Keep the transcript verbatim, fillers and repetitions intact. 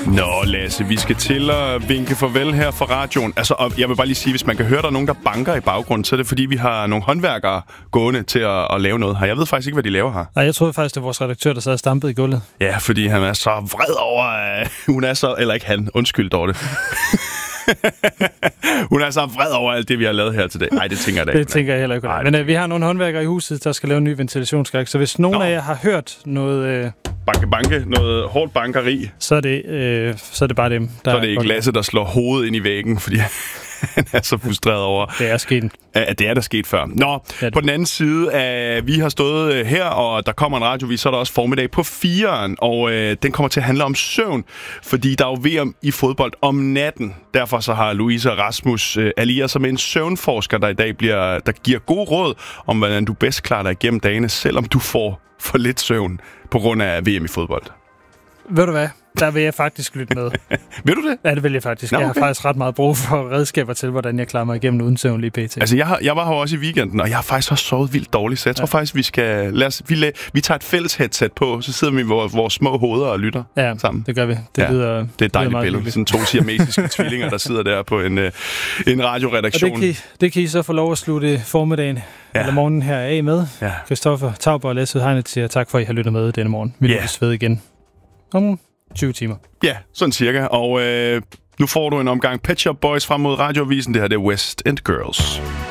Nå, Lasse, vi skal til at vinke farvel her fra radioen. Altså, og jeg vil bare lige sige, hvis man kan høre, der er nogen, der banker i baggrunden, så er det fordi, vi har nogle håndværkere gående til at, at lave noget her. Jeg ved faktisk ikke, hvad de laver her. Nej, jeg troede faktisk, det var vores redaktør, der sad og stampede i gulvet. Ja, fordi han er så vred over... Uh, hun er så... Eller ikke han. Undskyld, Dorte. Hun er så vred over alt det, vi har lavet her til dag. Nej, det tænker jeg da ikke. Det tænker jeg heller ikke. Nej, men uh, vi har nogle håndværkere i huset, der skal lave en ny ventilationsskræk. Så hvis nogen Nå. af jer har hørt noget... Uh, banke, banke. Noget hårdt bankeri. Så er det, uh, så er det bare dem, der... Så er det ikke Lasse, der slår hovedet ind i væggen, fordi... Han er så frustreret over... Det er sket. At det er der sket før. Nå, det på den anden side, at vi har stået her, og der kommer en radiovis, så er der også formiddag på fireren, og øh, den kommer til at handle om søvn, fordi der er jo V M i fodbold om natten. Derfor så har Louise og Rasmus øh, allieret sig med en søvnforsker, der i dag bliver, der giver god råd om, hvordan du bedst klarer dig igennem dagene, selvom du får for lidt søvn på grund af V M i fodbold. Ved du hvad? Der vil jeg faktisk lytte med. Vil du det? Ja, det vil jeg faktisk. Nå, okay. Jeg har faktisk ret meget brug for redskaber til, hvordan jeg klarer mig igennem uden søvn lige pt. Altså, jeg, har, jeg var her også i weekenden, og jeg har faktisk også sovet vildt dårligt, så jeg ja. tror faktisk, vi skal... Lad os, vi, la, vi tager et fælles headset på, så sidder vi med vores, vores små hoveder og lytter ja, sammen. det gør vi. Det, ja, lyder, det er et dejligt billede. Sådan to siamesiske tvillinger, der sidder der på en, uh, en radioredaktion. Og det kan, I, det kan I så få lov at slutte formiddagen ja. eller morgenen her af med. Ja. Christoffer Tauber og Lasse Hegnet siger tak for, at I har lyttet med denne morgen. Vi yeah. lyttes ved igen om tyve timer. Ja, sådan cirka. Og øh, nu får du en omgang Pet Shop Boys frem mod radioavisen. Det her det er West End Girls.